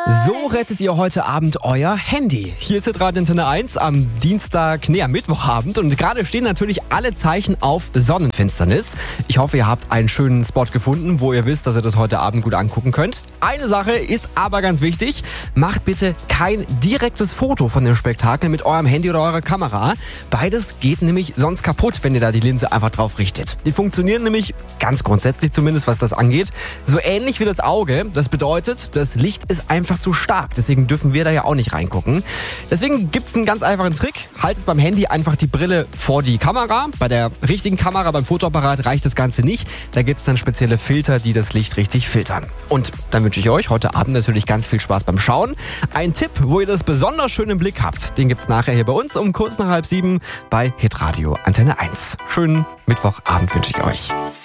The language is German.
So rettet ihr heute Abend euer Handy. Hier ist Radio Antenne 1 am am Mittwochabend und gerade stehen natürlich alle Zeichen auf Sonnenfinsternis. Ich hoffe, ihr habt einen schönen Spot gefunden, wo ihr wisst, dass ihr das heute Abend gut angucken könnt. Eine Sache ist aber ganz wichtig, macht bitte kein direktes Foto von dem Spektakel mit eurem Handy oder eurer Kamera. Beides geht nämlich sonst kaputt, wenn ihr da die Linse einfach drauf richtet. Die funktionieren nämlich, ganz grundsätzlich zumindest, was das angeht, so ähnlich wie das Auge. Das bedeutet, das Licht ist einfach zu stark, deswegen dürfen wir da ja auch nicht reingucken. Deswegen gibt es einen ganz einfachen Trick. Haltet beim Handy einfach die Brille vor die Kamera. Bei der richtigen Kamera, beim Fotoapparat reicht das Ganze nicht. Da gibt es dann spezielle Filter, die das Licht richtig filtern. Und dann wünsche ich euch heute Abend natürlich ganz viel Spaß beim Schauen. Ein Tipp, wo ihr das besonders schön im Blick habt, den gibt es nachher hier bei uns um kurz nach 6:30 bei Hitradio Antenne 1. Schönen Mittwochabend wünsche ich euch.